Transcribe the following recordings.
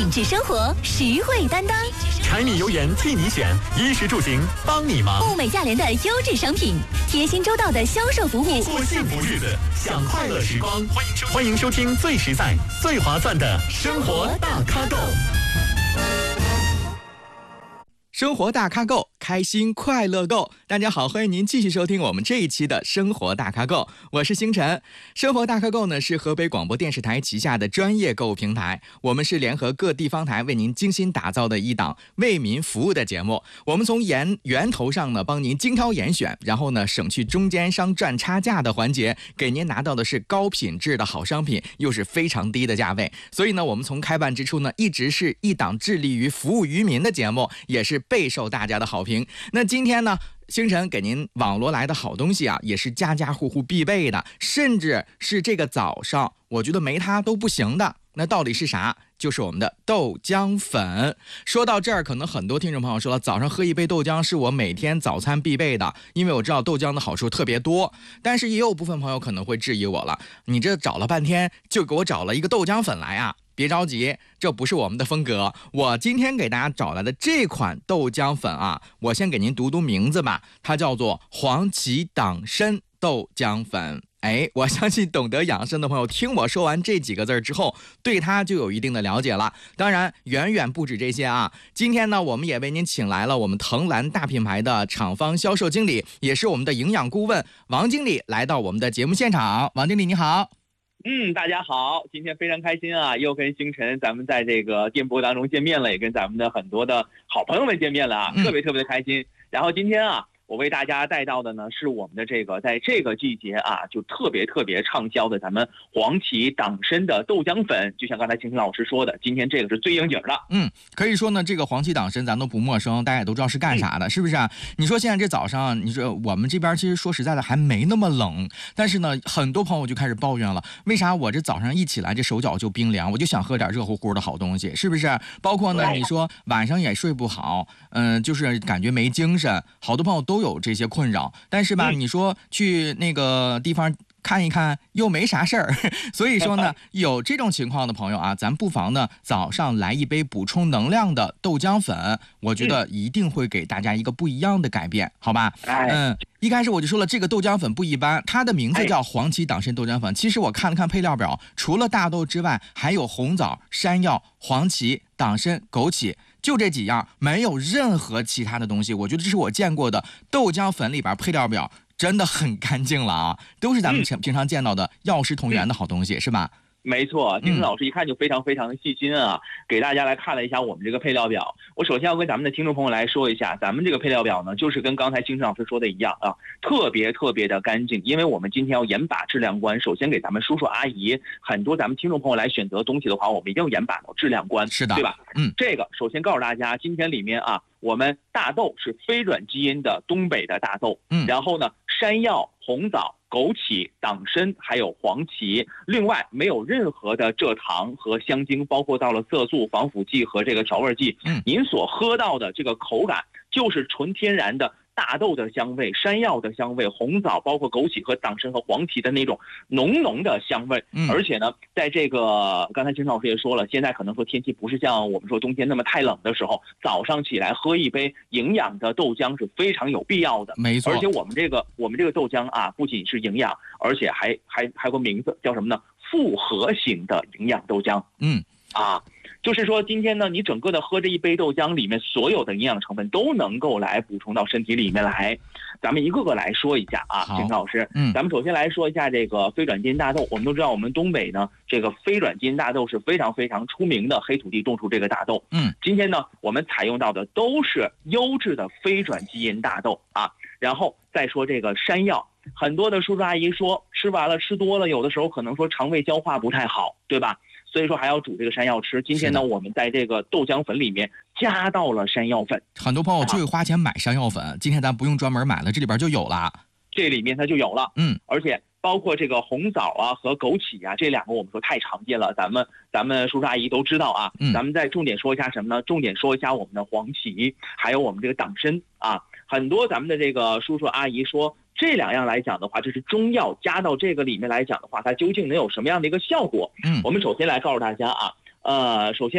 品质生活，实惠担当。 柴米油盐替你选，衣食住行帮你忙。 物美价廉的优质商品，贴心周到的销售服务， 过幸福日子，享快乐时光。欢迎收听最实在、最划算的生活大咖购。 生活大咖购，开心快乐购。大家好，欢迎您继续收听我们这一期的生活大咖购，我是星辰。生活大咖购呢是河北广播电视台旗下的专业购物平台，我们是联合各地方台为您精心打造的一档为民服务的节目。我们从源头上呢帮您精挑严选，然后呢省去中间商赚差价的环节，给您拿到的是高品质的好商品，又是非常低的价位。所以呢，我们从开办之初呢，一直是一档致力于服务于民的节目，也是备受大家的好评。那今天呢，星辰给您网罗来的好东西啊，也是家家户户必备的，甚至是这个早上我觉得没它都不行的。那到底是啥？就是我们的豆浆粉。说到这儿，可能很多听众朋友说了，早上喝一杯豆浆是我每天早餐必备的，因为我知道豆浆的好处特别多。但是也有部分朋友可能会质疑我了，你这找了半天就给我找了一个豆浆粉来啊？别着急，这不是我们的风格。我今天给大家找来的这款豆浆粉啊，我先给您读读名字吧，它叫做黄芪党参豆浆粉。我相信懂得养生的朋友听我说完这几个字之后，对它就有一定的了解了。当然远远不止这些啊，今天呢我们也为您请来了我们藤兰大品牌的厂方销售经理，也是我们的营养顾问王经理来到我们的节目现场。王经理你好。 大家好，今天非常开心啊，又跟星辰咱们在这个电波当中见面了，也跟咱们的很多的好朋友们见面了啊，特别的开心。然后今天啊，我为大家带到的呢是我们的这个在这个季节啊就特别畅销的咱们黄芪党参的豆浆粉。就像刚才星辰老师说的，今天这个是最应景的。 可以说呢，这个黄芪党参咱都不陌生，大家也都知道是干啥的，是不是啊？你说现在这早上，你说我们这边其实说实在的还没那么冷，但是呢很多朋友就开始抱怨了，为啥我这早上一起来这手脚就冰凉，我就想喝点热乎乎的好东西，是不是？包括呢你说晚上也睡不好，就是感觉没精神，好多朋友都有这些困扰。但是吧，你说去那个地方看一看又没啥事儿，所以说呢，有这种情况的朋友啊，咱不妨呢早上来一杯补充能量的豆浆粉，我觉得一定会给大家一个不一样的改变，好吧？一开始我就说了，这个豆浆粉不一般，它的名字叫黄芪党参豆浆粉。其实我看了看配料表，除了大豆之外，还有红枣、山药、黄芪、党参、枸杞，就这几样，没有任何其他的东西。我觉得这是我见过的豆浆粉里边配料表真的很干净了啊，都是咱们平常见到的药食同源的好东西，是吧？ 没错，丁老师一看就非常的细心啊，给大家来看了一下我们这个配料表。我首先要跟咱们的听众朋友来说一下，咱们这个配料表呢，就是跟刚才星辰老师说的一样啊，特别的干净。因为我们今天要严把质量关，首先给咱们叔叔阿姨，很多咱们听众朋友来选择东西的话，我们一定要严把到质量关， 是的， 对吧？这个首先告诉大家，今天里面啊，我们大豆是非转基因的东北的大豆，然后呢，山药、红枣、枸杞、党参还有黄芪，另外没有任何的蔗糖和香精，包括到了色素、防腐剂和这个调味剂。您所喝到的这个口感就是纯天然的大豆的香味、山药的香味、红枣包括枸杞和党参和黄芪的那种浓的香味。而且呢，在这个刚才金老师也说了，现在可能说天气不是像我们说冬天那么太冷的时候，早上起来喝一杯营养的豆浆是非常有必要的。 没错， 而且我们这个豆浆啊，不仅是营养，而且还有个名字叫什么呢？复合型的营养豆浆。就是说今天呢，你整个的喝这一杯豆浆里面所有的营养成分都能够来补充到身体里面来。咱们一个个来说一下啊，金老师。咱们首先来说一下这个非转基因大豆。我们都知道我们东北呢，这个非转基因大豆是非常出名的，黑土地种出这个大豆。今天呢，我们采用到的都是优质的非转基因大豆啊。然后再说这个山药，很多的叔叔阿姨说吃完了吃多了，有的时候可能说肠胃消化不太好，对吧？所以说还要煮这个山药吃。今天呢，我们在这个豆浆粉里面加到了山药粉。 很多朋友就会花钱买山药粉，今天咱不用专门买了，这里边就有了。 这里面它就有了。而且包括这个红枣啊和枸杞啊，这两个我们说太常见了，咱们叔叔阿姨都知道啊。咱们再重点说一下什么呢？重点说一下我们的黄芪，还有我们这个党参啊。很多咱们的这个叔叔阿姨说，这两样来讲的话，这是中药加到这个里面来讲的话，它究竟能有什么样的一个效果？我们首先来告诉大家啊，首先呢，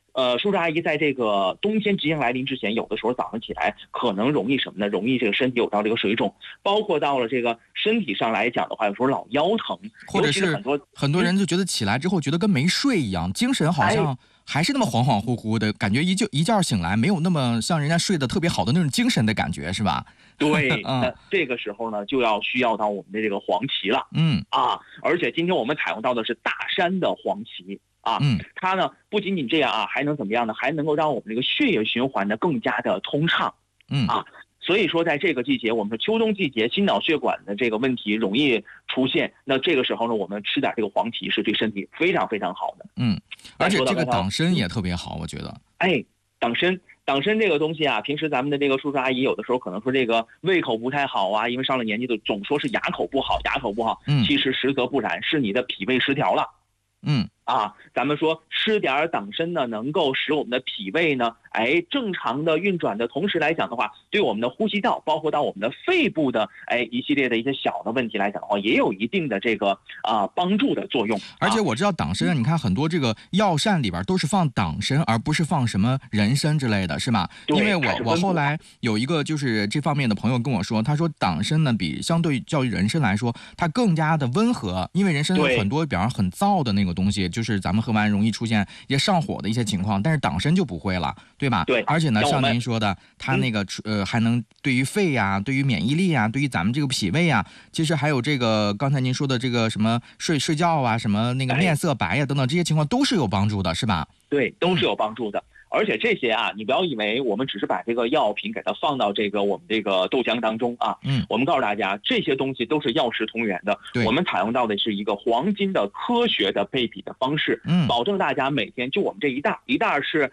叔叔阿姨在这个冬天即将来临之前，有的时候早上起来可能容易什么呢？容易这个身体有到这个水肿，包括到了这个身体上来讲的话，有时候老腰疼， 或者是很多人就觉得起来之后觉得跟没睡一样，精神好像还是那么恍恍惚惚的感觉，一觉醒来没有那么像人家睡得特别好的那种精神的感觉，是吧？ 对，那这个时候呢，就需要到我们的这个黄芪了。而且今天我们采用到的是大山的黄芪。它呢不仅仅这样还能怎么样呢？还能够让我们这个血液循环呢更加的通畅。所以说在这个季节，我们说秋冬季节心脑血管的这个问题容易出现，那这个时候呢，我们吃点这个黄芪是对身体非常非常好的。 而且这个党参也特别好，我觉得。 党参这个东西平时咱们的这个叔叔阿姨有的时候可能说这个胃口不太好因为上了年纪的总说是牙口不好。其实实则不然，是你的脾胃失调了。咱们说吃点党参呢，能够使我们的脾胃呢，正常的运转的同时来讲的话，对我们的呼吸道，包括到我们的肺部的，一系列的一些小的问题来讲的话，也有一定的这个帮助的作用。 而且我知道党参，你看很多这个药膳里边都是放党参，而不是放什么人参之类的，是吧？因为我后来有一个就是这方面的朋友跟我说，他说党参呢比相对较于人参来说，它更加的温和，因为人参有很多比方很燥的那个东西，就是咱们喝完容易出现一些上火的一些情况，但是党参就不会了，对吧？ 对。 而且呢，像您说的，它那个还能对于肺呀、对于免疫力啊、对于咱们这个脾胃啊，其实还有这个刚才您说的这个什么睡觉啊、什么那个面色白呀等等这些情况都是有帮助的，是吧？ 对，都是有帮助的。而且这些你不要以为我们只是把这个药品给它放到这个我们这个豆浆当中我们告诉大家，这些东西都是药食同源的。我们采用到的是一个黄金的科学的配比的方式，保证大家每天就我们这一袋是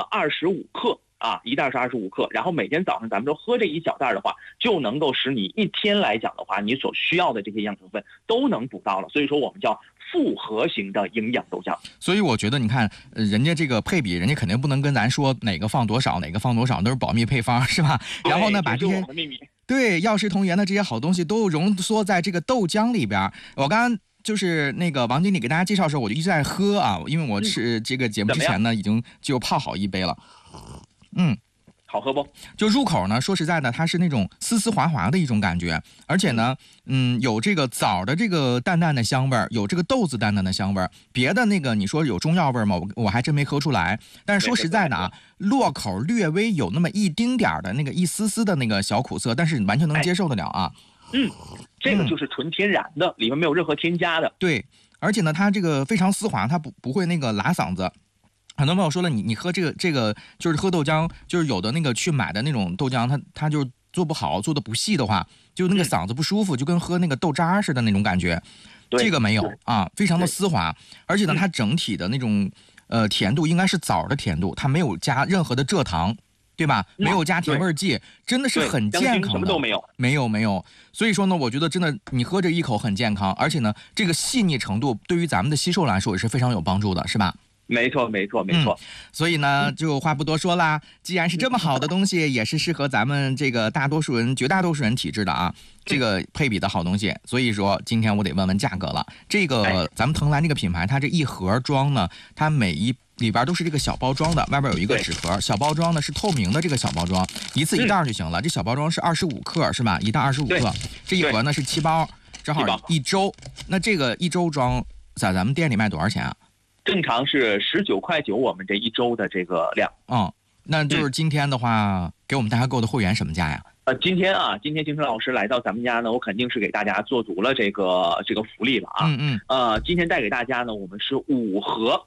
25克。一袋是25克，然后每天早上咱们都喝这一小袋的话，就能够使你一天来讲的话，你所需要的这些营养成分都能补到了。所以说我们叫复合型的营养豆浆。 所以我觉得你看人家这个配比，人家肯定不能跟咱说哪个放多少，哪个放多少，都是保密配方，是吧？然后呢，把这些对药食同源的这些好东西都浓缩在这个豆浆里边。我刚刚就是那个王经理给大家介绍的时候，我就一直在喝因为我是这个节目之前呢，已经就泡好一杯了。 好喝不？ 就入口呢，说实在的，它是那种丝丝滑滑的一种感觉，而且呢，有这个枣的这个淡淡的香味儿，有这个豆子淡淡的香味儿。别的那个你说有中药味儿吗？我还真没喝出来。但是说实在的落口略微有那么一丁点儿的那个一丝丝的那个小苦涩，但是完全能接受得了这个就是纯天然的，里面没有任何添加的。 对，而且呢，它这个非常丝滑，它不会那个拉嗓子。很多朋友说了，你喝这个就是喝豆浆，就是有的那个去买的那种豆浆，它就做不好，做的不细的话，就那个嗓子不舒服，就跟喝那个豆渣似的那种感觉。这个没有非常的丝滑，而且呢，它整体的那种甜度应该是枣的甜度，它没有加任何的蔗糖，对吧？没有加甜味剂，真的是很健康的， 什么都没有， 没有。所以说呢，我觉得真的你喝这一口很健康，而且呢，这个细腻程度对于咱们的吸收来说也是非常有帮助的，是吧？ 没错。 所以呢，就话不多说啦。既然是这么好的东西，也是适合咱们这个绝大多数人体质的这个配比的好东西。所以说，今天我得问问价格了。这个咱们藤兰这个品牌，它这一盒装呢，它每一里边都是这个小包装的，外边有一个纸盒，小包装呢是透明的这个小包装，一次一袋就行了。这小包装是25克是吧？一袋25克，这一盒呢是7包，正好1周。那这个1周装在咱们店里卖多少钱啊？ 正常是19.9块，我们这1周的这个量。 那就是今天的话，给我们大家购的会员什么价呀？ 今天金城老师来到咱们家呢，我肯定是给大家做足了这个福利了今天带给大家呢，我们是5盒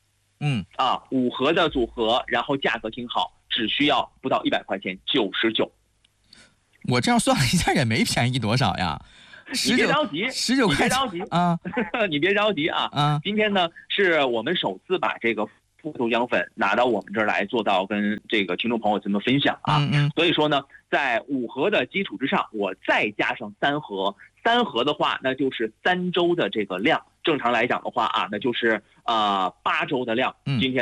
，5盒的组合，然后价格挺好，只需要不到100块钱，99。 我这样算了一下，也没便宜多少呀。 你别着急 ，19块你别着急今天呢，是我们首次把这个复豆浆粉拿到我们这儿来，做到跟这个听众朋友这么分享所以说呢，在5盒的基础之上，我再加上3盒，3盒的话，那就是3周的这个量。正常来讲的话那就是8周的量。今天呢，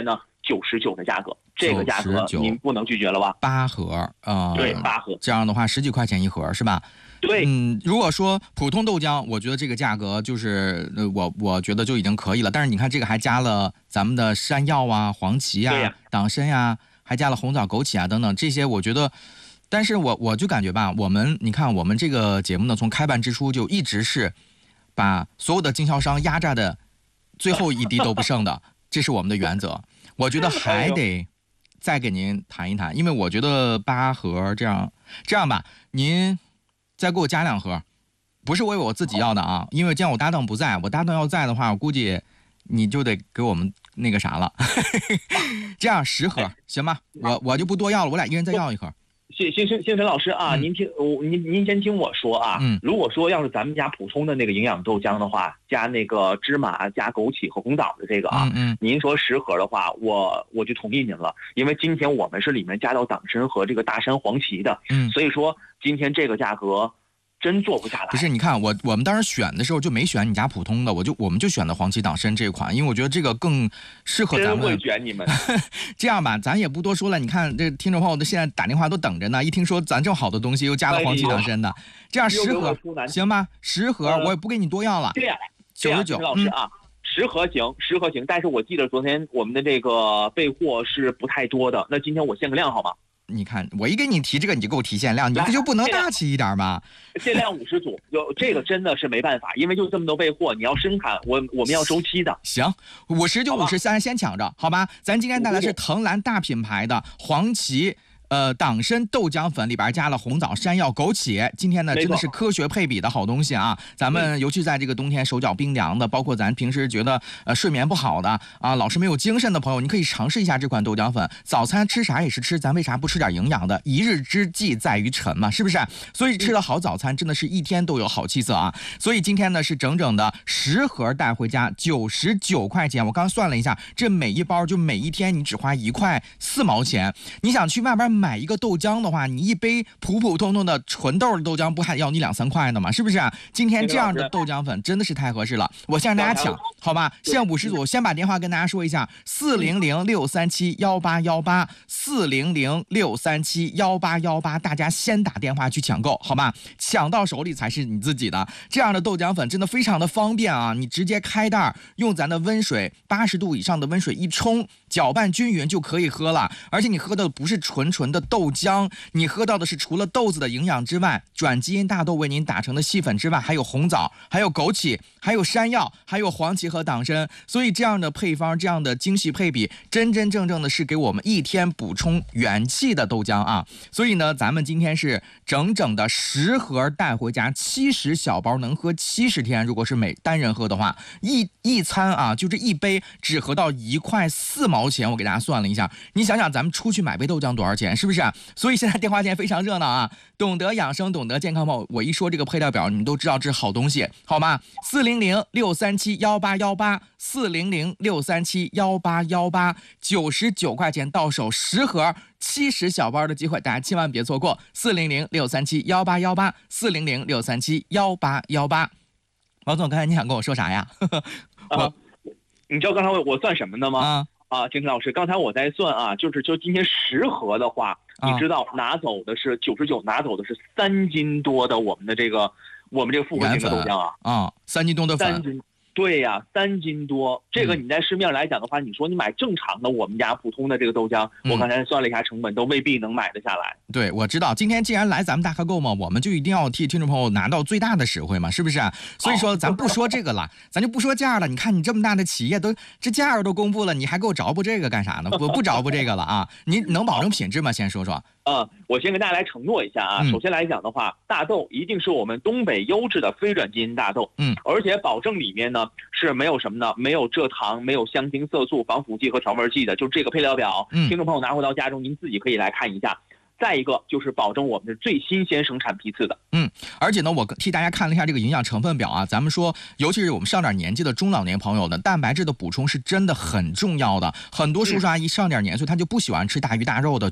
99的价格，这个价格您不能拒绝了吧 ？8盒对，8盒， 这样的话10几块钱一盒是吧？ 对， 如果说普通豆浆，我觉得这个价格就是我觉得就已经可以了。但是你看这个还加了咱们的山药啊、黄芪啊、党参呀，还加了红枣、枸杞啊等等这些，我觉得。但是我就感觉吧，你看我们这个节目呢，从开办之初就一直是把所有的经销商压榨的最后一滴都不剩的，这是我们的原则。我觉得还得再给您谈一谈，因为我觉得8盒这样吧，您再给我加2盒，不是为我自己要的啊，因为既然我搭档不在，我搭档要在的话，我估计你就得给我们那个啥了。这样10盒行吧？我就不多要了，我俩一人再要1盒。 星辰老师啊，您先听我说啊，如果说要是咱们家普通的那个营养豆浆的话，加那个芝麻、加枸杞和红枣的这个啊，您说10盒的话，我就同意您了，因为今天我们是里面加到党参和这个大山黄芪的，所以说今天这个价格真做不下来。 不是，你看我们当时选的时候就没选你家普通的，我们就选的黄芪党参这款，因为我觉得这个更适合咱们。 真会选你们。 这样吧，咱也不多说了。你看这听众朋友的现在打电话都等着呢，一听说咱这么好的东西又加了黄芪党参的，这样10盒行吗？10盒我也不给你多要了。 对呀 ，99。 老师啊，10盒行，但是我记得昨天我们的这个备货是不太多的，那今天我限个量好吗？ 你看，我一给你提这个，你就给我提限量，你这就不能大气一点吗？ 限量50组，这个真的是没办法，因为就这么多备货，你要生产，我们要周期的。 行，50就50，咱先抢着，好吧？咱今天带来是藤兰大品牌的黄芪。党参豆浆粉里边加了红枣、山药、枸杞，今天呢真的是科学配比的好东西啊！咱们尤其在这个冬天手脚冰凉的，包括咱平时觉得睡眠不好的啊，老是没有精神的朋友，你可以尝试一下这款豆浆粉。早餐吃啥也是吃，咱为啥不吃点营养的？一日之计在于晨嘛，是不是？所以吃了好早餐，真的是一天都有好气色啊！所以今天呢是整整的10盒带回家，99块钱。我刚算了一下，这每一包就每一天你只花1块4毛钱。你想去外边买一个豆浆的话，你一杯普普通通的纯豆的豆浆不还要你2、3块的吗？是不是？今天这样的豆浆粉真的是太合适了，我先让大家抢，好吧？限50组，先把电话跟大家说一下：400-637-1818，400-637-1818，大家先打电话去抢购，好吧？抢到手里才是你自己的。这样的豆浆粉真的非常的方便啊，你直接开袋，用咱的温水80度以上的温水一冲，搅拌均匀就可以喝了。而且你喝的不是纯的豆浆，你喝到的是除了豆子的营养之外，转基因大豆为您打成的细粉之外，还有红枣，还有枸杞，还有山药，还有黄芪和党参。所以这样的配方，这样的精细配比，真正的是给我们一天补充元气的豆浆啊！所以呢，咱们今天是整整的10盒带回家，70小包能喝70天。如果是每单人喝的话，一餐啊，就这一杯只合到1块4毛钱。我给大家算了一下，你想想咱们出去买杯豆浆多少钱，是不是？所以现在电话线非常热闹啊！懂得养生，懂得健康吗？我一说这个配料表，你们都知道这是好东西，好吗？400-637-1818，400-637-1818，99块钱到手10盒，70小包的机会，大家千万别错过。400-637-1818，400-637-1818。王总，刚才你想跟我说啥呀？ 你知道刚才我算什么的吗？金晨老师，刚才我在算啊，就今天10盒的话，你知道拿走的是99，拿走的是3斤多的我们这个复合型的豆浆啊 ，3斤多的粉。 对呀，3斤多，这个你在市面上来讲的话，你说你买正常的我们家普通的这个豆浆，我刚才算了一下成本，都未必能买得下来。 对，我知道，今天既然来咱们大咖购嘛，我们就一定要替听众朋友拿到最大的实惠嘛，是不是？所以说咱不说这个了，咱就不说价了。你看你这么大的企业都这价都公布了，你还给我着补这个干啥呢？不着补这个了啊！你能保证品质吗？先说说。 我先跟大家来承诺一下啊。首先来讲的话，大豆一定是我们东北优质的非转基因大豆，而且保证里面呢是没有什么呢？没有蔗糖，没有香精、色素、防腐剂和调味剂的，就这个配料表，听众朋友拿回到家中，您自己可以来看一下。再一个就是保证我们是最新鲜生产批次的。 而且呢，我替大家看了一下这个营养成分表啊，咱们说，尤其是我们上点年纪的中老年朋友的蛋白质的补充是真的很重要的。很多叔叔阿姨上点年岁，他就不喜欢吃大鱼大肉的。